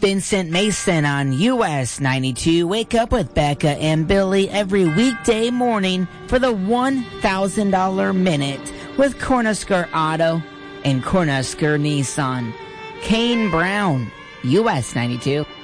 Vincent Mason on US 92. Wake up with Becca and Billy every weekday morning for the $1,000 minute with Cornhusker Auto and Cornhusker Nissan. Kane Brown, US 92.